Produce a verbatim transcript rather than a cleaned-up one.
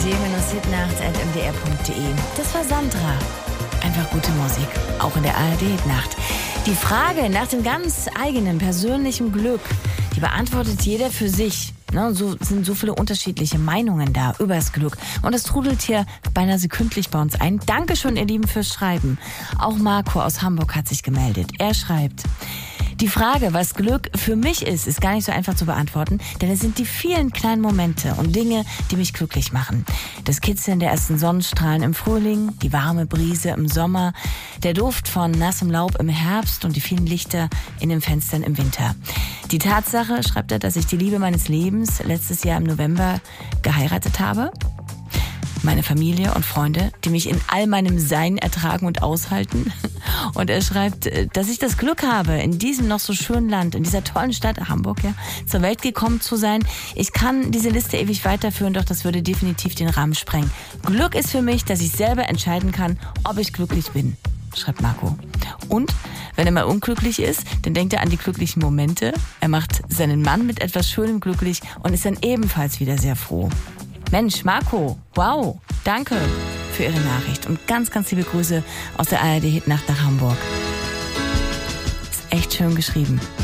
ard-hitnacht at m d r punkt d e. Das war Sandra. Einfach gute Musik, auch in der A R D-Hitnacht. Die Frage nach dem ganz eigenen persönlichen Glück, die beantwortet jeder für sich. Ne, so sind so viele unterschiedliche Meinungen da über das Glück. Und es trudelt hier beinahe sekündlich bei uns ein. Dankeschön, ihr Lieben, fürs Schreiben. Auch Marco aus Hamburg hat sich gemeldet. Er schreibt: Die Frage, was Glück für mich ist, ist gar nicht so einfach zu beantworten, denn es sind die vielen kleinen Momente und Dinge, die mich glücklich machen. Das Kitzeln der ersten Sonnenstrahlen im Frühling, die warme Brise im Sommer, der Duft von nassem Laub im Herbst und die vielen Lichter in den Fenstern im Winter. Die Tatsache, schreibt er, dass ich die Liebe meines Lebens letztes Jahr im November geheiratet habe. Meine Familie und Freunde, die mich in all meinem Sein ertragen und aushalten. Und er schreibt, dass ich das Glück habe, in diesem noch so schönen Land, in dieser tollen Stadt Hamburg, ja, zur Welt gekommen zu sein. Ich kann diese Liste ewig weiterführen, doch das würde definitiv den Rahmen sprengen. Glück ist für mich, dass ich selber entscheiden kann, ob ich glücklich bin, schreibt Marco. Und wenn er mal unglücklich ist, dann denkt er an die glücklichen Momente. Er macht seinen Mann mit etwas Schönem glücklich und ist dann ebenfalls wieder sehr froh. Mensch, Marco, wow, danke für Ihre Nachricht und ganz, ganz liebe Grüße aus der A R D-Hitnacht nach Hamburg. Ist echt schön geschrieben.